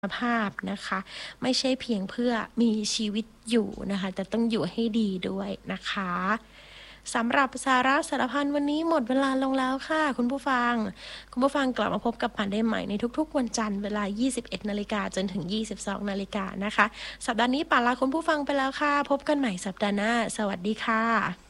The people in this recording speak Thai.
ภาพนะคะไม่ใช่เพียงเพื่อมีชีวิตอยู่นะคะแต่ต้องอยู่ให้ดีด้วยนะคะสำหรับสาระสารพันวันนี้หมดเวลาลงแล้วค่ะคุณผู้ฟังกลับมาพบกับป่านได้ใหม่ในทุกๆวันจันทร์เวลา 21 นาฬิกาจนถึง 22 นาฬิกานะคะสัปดาห์นี้ป่านลาคุณผู้ฟังไปแล้วค่ะพบกันใหม่สัปดาห์หน้าสวัสดีค่ะ